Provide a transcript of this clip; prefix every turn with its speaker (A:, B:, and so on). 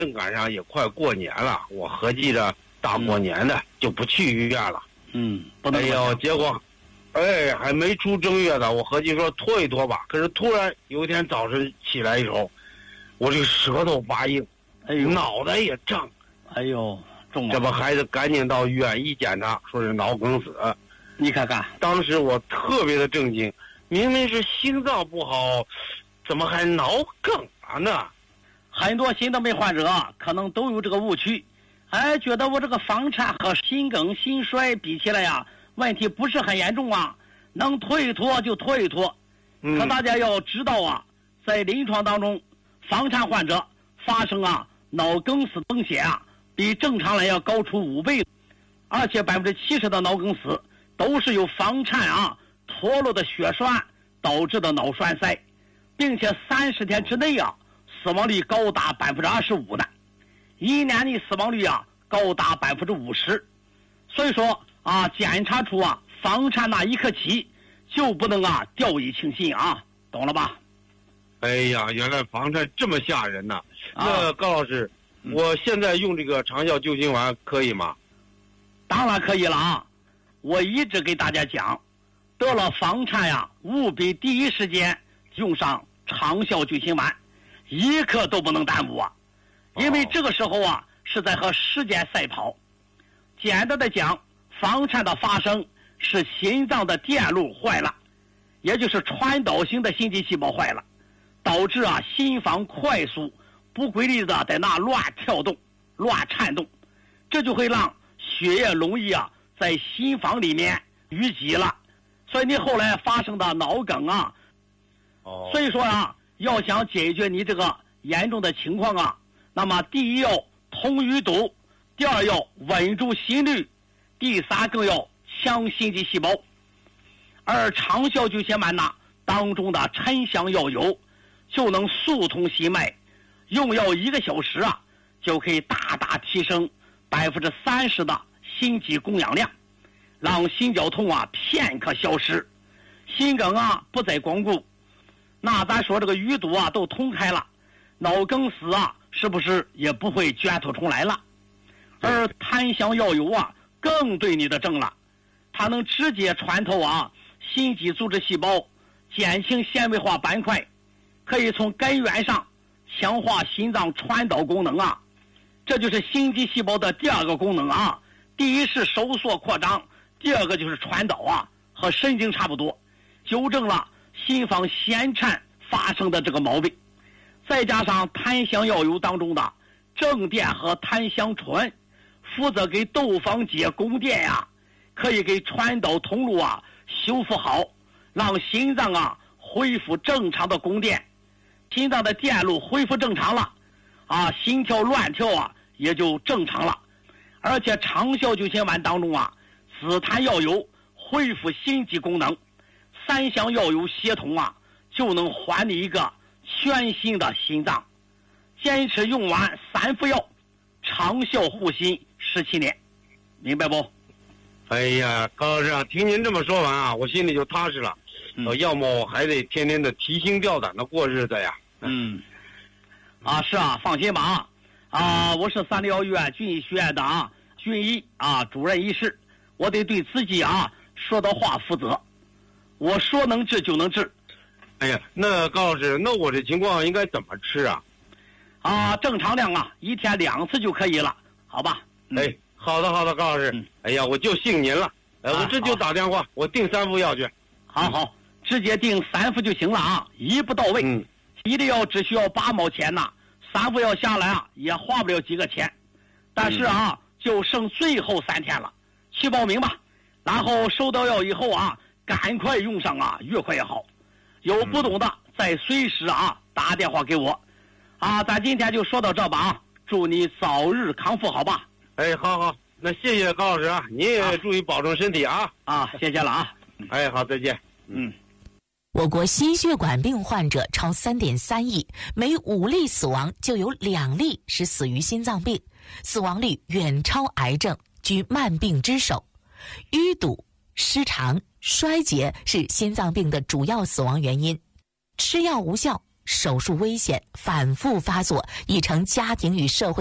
A: 正赶上也快过年了，我合计着大过年的就不去医院了。
B: 不能。
A: 哎呦，结果，还没出正月呢，我合计说拖一拖吧。可是突然有一天早晨起来以后，我这个舌头发硬，脑袋也胀，
B: 重了。
A: 这不孩子赶紧到医院一检查，说是脑梗死。
B: 你看看，
A: 当时我特别的震惊，明明是心脏不好，怎么还脑梗了呢？
B: 很多心脏病患者可能都有这个误区，觉得我这个房颤和心梗、心衰比起来呀，问题不是很严重啊，能拖一拖就拖一拖。可大家要知道啊，在临床当中，房颤患者发生脑梗死风险比正常人要高出5倍，而且70%的脑梗死都是由房颤脱落的血栓导致的脑栓塞，并且30天之内死亡率高达25%的，1年内死亡率高达50%。所以说检查出房颤那一刻起就不能掉以轻心懂了吧？
A: 哎呀，原来房颤这么吓人呢。那高老师，我现在用这个长效救心丸可以吗？
B: 当然可以了我一直给大家讲，得了房颤务必第一时间用上长效救心丸，一刻都不能耽误因为这个时候是在和时间赛跑。简单的讲，房颤的发生是心脏的电路坏了，也就是传导型的心肌细胞坏了，导致心房快速不规律的在那乱跳动、乱颤动，这就会让血液容易在心房里面淤积了，所以你后来发生的脑梗所以说要想解决你这个严重的情况那么第一要通淤堵，第二要稳住心率，第三更要强心肌细胞。而长效救心丸当中的沉香药油就能疏通心脉，用药1个小时就可以大大提升30%的心肌供氧量，让心绞痛片刻消失，心梗不再光顾。那咱说这个淤堵都通开了，脑梗死是不是也不会卷土重来了？而檀香药油更对你的症了，它能直接穿透心肌组织细胞，减轻纤维化斑块，可以从根源上强化心脏传导功能这就是心肌细胞的第2个功能第一是收缩扩张，第2个就是传导和神经差不多，纠正了心房痫颤发生的这个毛病。再加上檀香药油当中的正电和檀香醇负责给窦房结供电可以给传导通路修复好，让心脏恢复正常的供电，心脏的电路恢复正常了心跳乱跳也就正常了。而且长效救心丸当中紫檀药油恢复心肌功能，3香药油协同就能还你一个全新的心脏。坚持用完3副药，长效护心17年，明白不？
A: 哎呀，高老师听您这么说完我心里就踏实了。要么我还得天天的提心吊胆的过日子呀。
B: 是放心吧我是361医院军医学院的军医主任医师，我得对自己说的话负责，我说能治就能治。
A: 哎呀，那高老师，那我这情况应该怎么吃
B: 正常量1天2次就可以了，好吧？
A: 好的，高老师。哎呀，我就信您了。我这就打电话，我订3副药去。
B: 好，直接订3副就行了一步到位。一粒药只需要8毛钱3副药下来也花不了几个钱，但是就剩最后3天了，去报名吧。然后收到药以后赶快用上越快越好。有不懂的再随时打电话给我咱今天就说到这吧祝你早日康复，好吧？
A: 好，那谢谢高老师您也注意保重身体
B: 谢谢了
A: 好，再见。
C: 我国心血管病患者超3.3亿，每5例死亡就有2例是死于心脏病，死亡率远超癌症，居慢病之首。淤堵、失常、衰竭是心脏病的主要死亡原因。吃药无效， 手术危险，反复发作，已成家庭与社会